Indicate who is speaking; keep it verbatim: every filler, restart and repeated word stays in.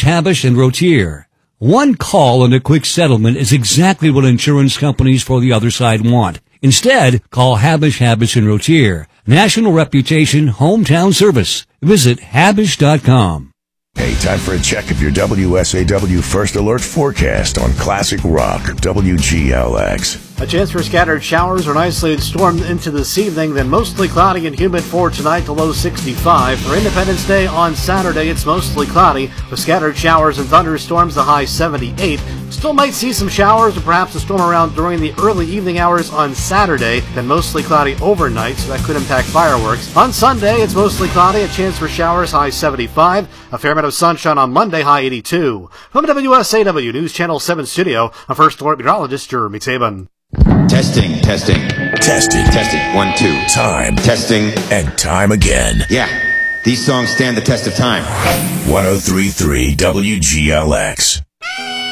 Speaker 1: Habush, and Rotier. One call and a quick settlement is exactly what insurance companies for the other side want. Instead, call Habush, Habush, and Rotier. National reputation, hometown service. Visit Habush dot com.
Speaker 2: Hey, time for a check of your W S A W First Alert forecast on Classic Rock, W G L X.
Speaker 3: A chance for scattered showers or an isolated storm into this evening, then mostly cloudy and humid for tonight, the low sixty-five. For Independence Day on Saturday, it's mostly cloudy with scattered showers and thunderstorms, the high seventy-eight. Still might see some showers or perhaps a storm around during the early evening hours on Saturday, then mostly cloudy overnight, so that could impact fireworks. On Sunday, it's mostly cloudy, a chance for showers, high seventy-five. A fair amount of sunshine on Monday, high eighty-two. From W S A W News Channel seven studio, a First Alert meteorologist, Jeremy Taban.
Speaker 4: Testing, testing.
Speaker 2: Testing.
Speaker 4: Testing, one, two.
Speaker 2: Time.
Speaker 4: Testing.
Speaker 2: And time again.
Speaker 4: Yeah, these songs stand the test of time.
Speaker 2: one oh three point three W G L X.